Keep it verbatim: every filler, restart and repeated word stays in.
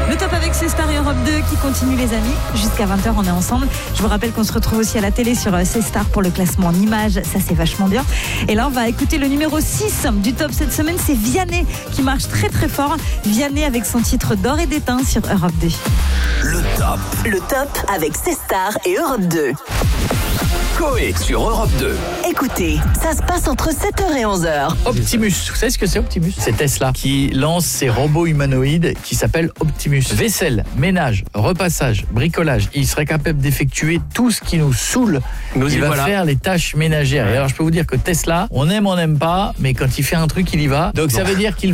Le top avec C Star et Europe deux qui continue les amis. Jusqu'à vingt heures on est ensemble. Je vous rappelle qu'on se retrouve aussi à la télé sur C Star pour le classement en images. Ça c'est vachement bien. Et là on va écouter le numéro six du top cette semaine. C'est Vianney qui marche très très fort. Vianney avec son titre d'or et d'étain sur Europe deux. Le top. Le top avec C Star et Europe deux. Coé sur Europe deux. Écoutez, ça se passe entre sept heures et onze heures. Optimus, vous savez ce que c'est Optimus? C'est Tesla qui lance ses robots humanoïdes qui s'appellent Optimus. Vaisselle, ménage, repassage, bricolage. Il serait capable d'effectuer tout ce qui nous saoule. Nous il y va voilà. faire les tâches ménagères. Et alors je peux vous dire que Tesla, on aime, on n'aime pas, mais quand il fait un truc, il y va. Donc ça veut dire qu'il